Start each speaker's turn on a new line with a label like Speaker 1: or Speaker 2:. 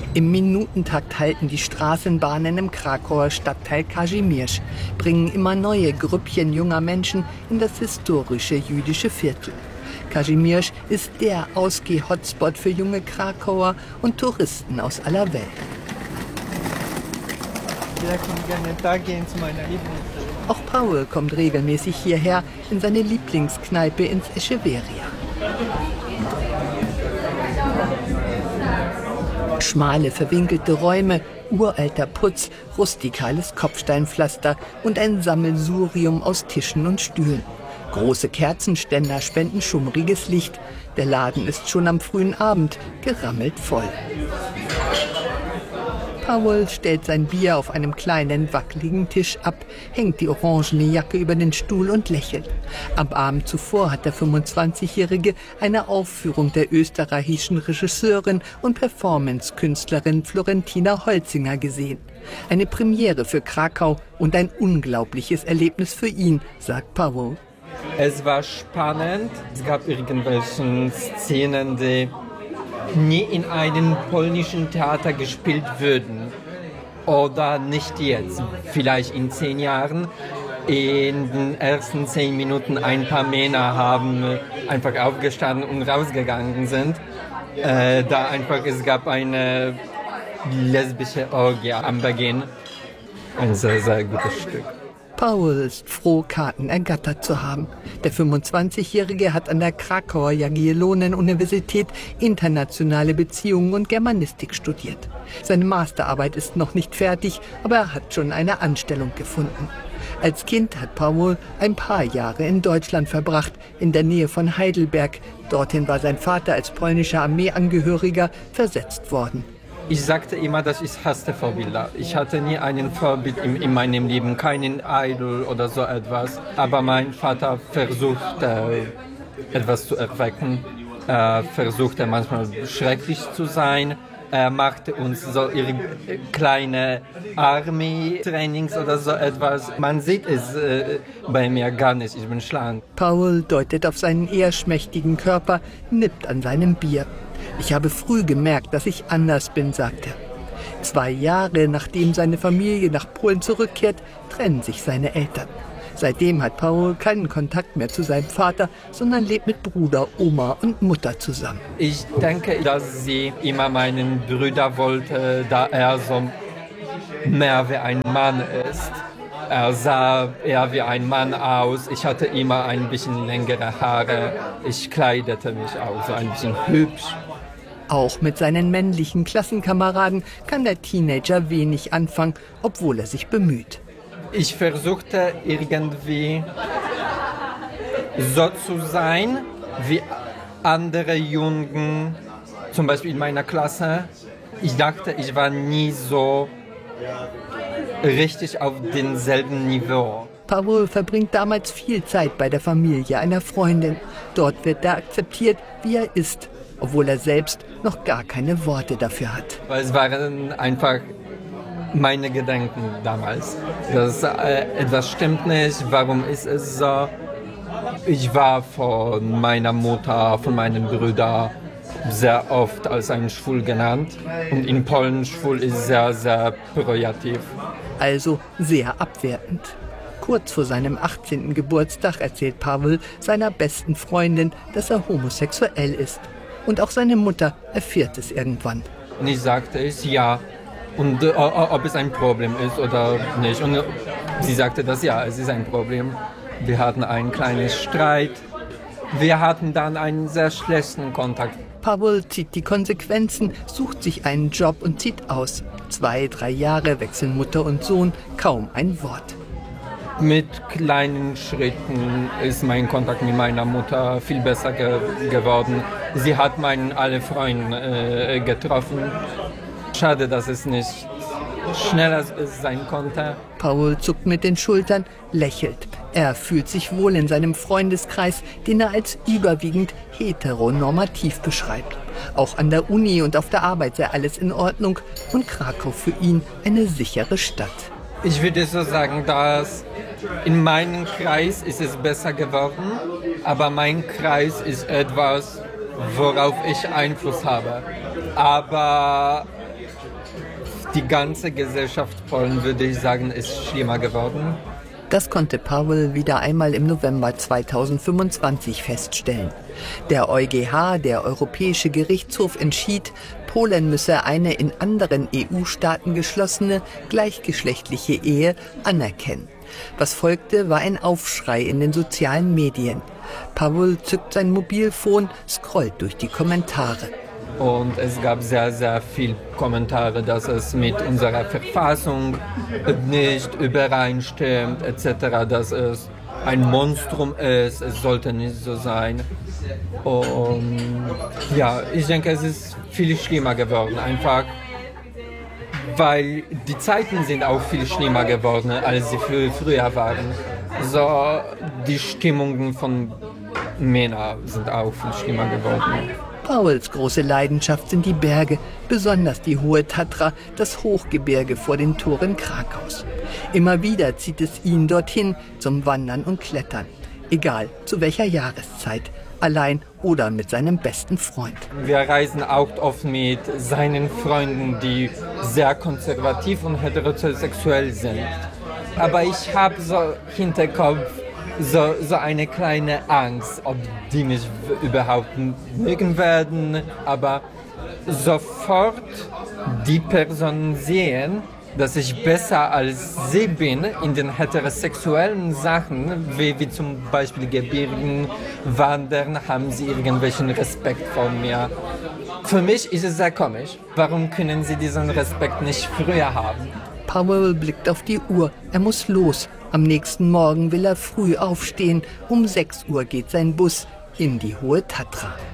Speaker 1: Im Minutentakt halten die Straßenbahnen im Krakauer Stadtteil Kazimierz, bringen immer neue Grüppchen junger Menschen in das historische jüdische Viertel. Kazimierz ist der Ausgeh-Hotspot für junge Krakauer und Touristen aus aller Welt.
Speaker 2: Ja, ich kann gerne da gehen zu meiner Lieblingskneipe.
Speaker 1: Auch Paul kommt regelmäßig hierher in seine Lieblingskneipe ins Echeverria. Schmale, verwinkelte Räume, uralter Putz, rustikales Kopfsteinpflaster und ein Sammelsurium aus Tischen und Stühlen. Große Kerzenständer spenden schummriges Licht. Der Laden ist schon am frühen Abend gerammelt voll. Paul stellt sein Bier auf einem kleinen, wackeligen Tisch ab, hängt die orangene Jacke über den Stuhl und lächelt. Am Abend zuvor hat der 25-Jährige eine Aufführung der österreichischen Regisseurin und Performance-Künstlerin Florentina Holzinger gesehen. Eine Premiere für Krakau und ein unglaubliches Erlebnis für ihn, sagt Paul.
Speaker 2: Es war spannend. Es gab irgendwelche Szenen, die nie in einem polnischen Theater gespielt würden. Oder nicht jetzt, vielleicht in 10 Jahren. In den ersten 10 Minuten ein paar Männer haben einfach aufgestanden und rausgegangen sind. Es gab eine lesbische Orgie am Beginn. Ein sehr, sehr gutes Stück.
Speaker 1: Paul ist froh, Karten ergattert zu haben. Der 25-Jährige hat an der Krakauer Jagiellonen-Universität internationale Beziehungen und Germanistik studiert. Seine Masterarbeit ist noch nicht fertig, aber er hat schon eine Anstellung gefunden. Als Kind hat Paul ein paar Jahre in Deutschland verbracht, in der Nähe von Heidelberg. Dorthin war sein Vater als polnischer Armeeangehöriger versetzt worden.
Speaker 2: Ich sagte immer, dass ich hasste Vorbilder. Ich hatte nie einen Vorbild in meinem Leben, keinen Idol oder so etwas. Aber mein Vater versuchte, etwas zu erwecken. Er versuchte manchmal schrecklich zu sein. Er machte uns so ihre kleine Army-Trainings oder so etwas. Man sieht es bei mir gar nicht, ich bin schlank.
Speaker 1: Paul deutet auf seinen eher schmächtigen Körper, nippt an seinem Bier. Ich habe früh gemerkt, dass ich anders bin, sagt er. 2 Jahre nachdem seine Familie nach Polen zurückkehrt, trennen sich seine Eltern. Seitdem hat Paul keinen Kontakt mehr zu seinem Vater, sondern lebt mit Bruder, Oma und Mutter zusammen.
Speaker 2: Ich denke, dass sie immer meinen Bruder wollte, da er so mehr wie ein Mann ist. Er sah eher wie ein Mann aus. Ich hatte immer ein bisschen längere Haare. Ich kleidete mich auch so ein bisschen hübsch.
Speaker 1: Auch mit seinen männlichen Klassenkameraden kann der Teenager wenig anfangen, obwohl er sich bemüht.
Speaker 2: Ich versuchte irgendwie so zu sein wie andere Jungen, zum Beispiel in meiner Klasse. Ich dachte, ich war nie so richtig auf demselben Niveau.
Speaker 1: Paul verbringt damals viel Zeit bei der Familie einer Freundin. Dort wird er akzeptiert, wie er ist, obwohl er selbst noch gar keine Worte dafür hat.
Speaker 2: Weil es waren einfach meine Gedanken damals. Dass etwas stimmt nicht, warum ist es so? Ich war von meiner Mutter, von meinen Brüdern sehr oft als ein Schwul genannt. Und in Polen schwul ist sehr, sehr pejorativ.
Speaker 1: Also sehr abwertend. Kurz vor seinem 18. Geburtstag erzählt Paul seiner besten Freundin, dass er homosexuell ist. Und auch seine Mutter erfährt es irgendwann.
Speaker 2: Und ich sagte es ja. Und ob es ein Problem ist oder nicht. Und sie sagte, dass ja, es ist ein Problem. Wir hatten einen kleinen Streit. Wir hatten dann einen sehr schlechten Kontakt.
Speaker 1: Paul zieht die Konsequenzen, sucht sich einen Job und zieht aus. 2, 3 Jahre wechseln Mutter und Sohn, kaum ein Wort.
Speaker 2: Mit kleinen Schritten ist mein Kontakt mit meiner Mutter viel besser geworden. Sie hat alle Freunde getroffen. Schade, dass es nicht schneller sein konnte.
Speaker 1: Paul zuckt mit den Schultern, lächelt. Er fühlt sich wohl in seinem Freundeskreis, den er als überwiegend heteronormativ beschreibt. Auch an der Uni und auf der Arbeit sei alles in Ordnung und Krakau für ihn eine sichere Stadt.
Speaker 2: Ich würde so sagen, dass in meinem Kreis ist es besser geworden, aber mein Kreis ist etwas, worauf ich Einfluss habe. Aber die ganze Gesellschaft Polen, würde ich sagen, ist schlimmer geworden.
Speaker 1: Das konnte Paweł wieder einmal im November 2025 feststellen. Der EuGH, der Europäische Gerichtshof, entschied, Polen müsse eine in anderen EU-Staaten geschlossene gleichgeschlechtliche Ehe anerkennen. Was folgte, war ein Aufschrei in den sozialen Medien. Paweł zückt sein Mobilfon, scrollt durch die Kommentare.
Speaker 2: Und es gab sehr, sehr viele Kommentare, dass es mit unserer Verfassung nicht übereinstimmt, etc., dass es ein Monstrum ist, es sollte nicht so sein. Und ja, ich denke, es ist viel schlimmer geworden, einfach weil die Zeiten sind auch viel schlimmer geworden, als sie früher waren. So, die Stimmungen von Männern sind auch viel schlimmer geworden.
Speaker 1: Pawełs große Leidenschaft sind die Berge, besonders die Hohe Tatra, das Hochgebirge vor den Toren Krakows. Immer wieder zieht es ihn dorthin zum Wandern und Klettern. Egal zu welcher Jahreszeit, allein oder mit seinem besten Freund.
Speaker 2: Wir reisen auch oft mit seinen Freunden, die sehr konservativ und heterosexuell sind. Aber ich habe so Hinterkopf, so eine kleine Angst, ob die mich überhaupt mögen werden. Aber sofort die Personen sehen, dass ich besser als sie bin in den heterosexuellen Sachen, wie zum Beispiel Gebirgen, Wandern, haben sie irgendwelchen Respekt vor mir. Für mich ist es sehr komisch. Warum können sie diesen Respekt nicht früher haben?
Speaker 1: Paweł blickt auf die Uhr. Er muss los. Am nächsten Morgen will er früh aufstehen. Um 6 Uhr geht sein Bus in die Hohe Tatra.